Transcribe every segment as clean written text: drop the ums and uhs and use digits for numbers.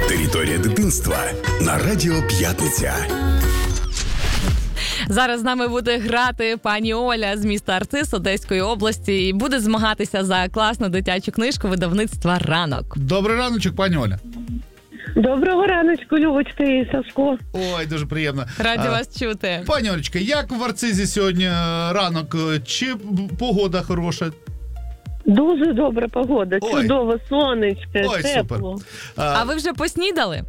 Територія дитинства на Радіо П'ятниця. Зараз з нами буде грати пані Оля з міста Арцис Одеської області і буде змагатися за класну дитячу книжку видавництва «Ранок». Добрий раночок, пані Оля. Доброго раночку, Любочка і Сашко. Ой, дуже приємно. Раді вас чути. Пані Олечка, як в Арцизі сьогодні ранок? Чи погода хороша? Дуже добра погода, Ой. чудово, сонечко, Ой, тепло. супер. А ви вже поснідали?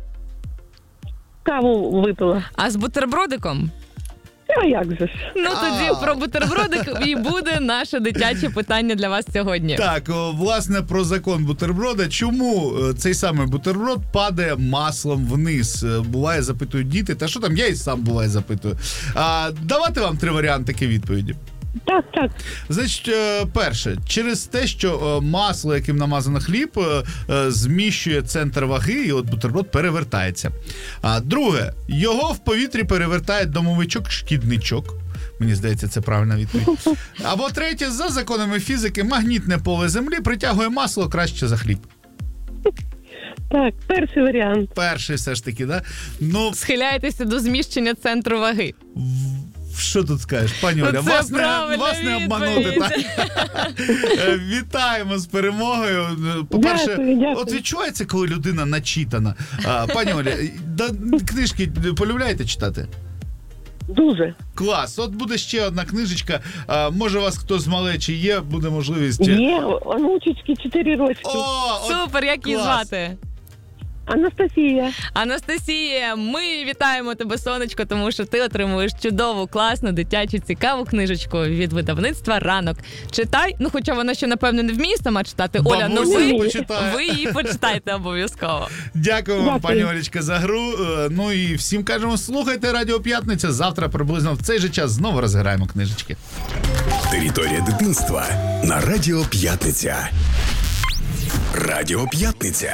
Каву випила. А з бутербродиком? А як же ж? Ну тоді про бутербродик і буде наше дитяче питання для вас сьогодні. Так, власне, про закон бутерброда. Чому цей самий бутерброд падає маслом вниз? Буває, запитують діти. Та що там, я і сам буває запитую. Давати вам 3 варіанти відповіді. Так. Значить, перше, через те, що масло, яким намазано хліб, зміщує центр ваги, і от бутерброд перевертається. Друге, його в повітрі перевертає домовичок-шкідничок. Мені здається, це правильна відповідь. Або третє, за законами фізики, магнітне поле Землі притягує масло краще за хліб. Так, перший варіант. Перший все ж таки, да? Ну, Схиляєтеся до зміщення центру ваги. що тут скажеш, пані Оля? Це Вас не обманути, так? Вітаємо з перемогою. По-перше, Дякую. от відчувається, коли людина начитана. Пані Оля, книжки полюбляєте читати? Дуже. Клас. От буде ще одна книжечка. Може, у вас хтось з малечі є, буде можливість. Є, онучечки 4 рочки. Супер, як її клас. звати? Анастасія. Анастасія, ми вітаємо тебе, сонечко, тому що ти отримуєш чудову, класну, дитячу, цікаву книжечку від видавництва «Ранок». Читай, ну хоча вона ще, напевно, не вміє сама читати. Оля, ну ви її почитайте обов'язково. Дякую вам, пані Олечка, за гру. Ну і всім кажемо, слухайте Радіо П'ятниця. Завтра приблизно в цей же час знову розіграємо книжечки. Територія дитинства на Радіо П'ятниця. Радіо П'ятниця.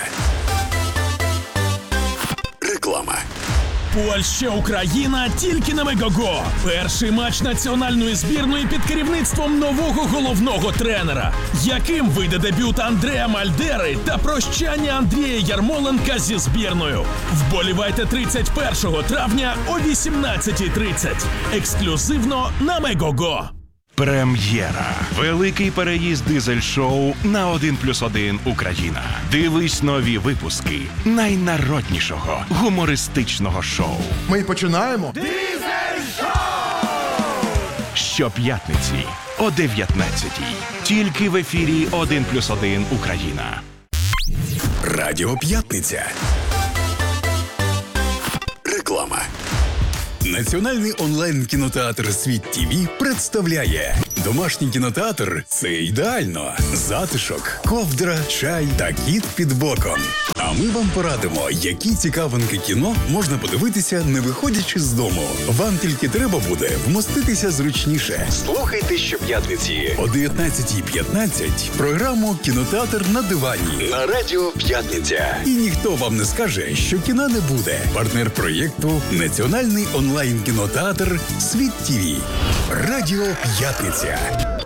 Реклама. Польща, Україна тільки на Мегого. Перший матч національної збірної під керівництвом нового головного тренера. Яким вийде дебют Андреа Мальдери та прощання Андрія Ярмоленка зі збірною? Вболівайте 31 травня о 18:30. Ексклюзивно на Мегого. Прем'єра. Великий переїзд дизель-шоу на 1+1 Україна. Дивись нові випуски найнароднішого гумористичного шоу. Ми починаємо. Дизель-шоу! Щоп'ятниці о 19:00. Тільки в ефірі 1+1 Україна. Радіо П'ятниця. Реклама. Національний онлайн-кінотеатр «Світ ТІВІ» представляє домашній кінотеатр – це ідеально. Затишок, ковдра, чай та кіт під боком. А ми вам порадимо, які цікавинки кіно можна подивитися, не виходячи з дому. Вам тільки треба буде вмоститися зручніше. Слухайте щоп'ятниці о 19:15 програму «Кінотеатр на дивані» на Радіо П'ятниця. І ніхто вам не скаже, що кіна не буде. Партнер проєкту – Національний онлайн-кінотеатр «Світ ТІВІ». Радіо П'ятниця.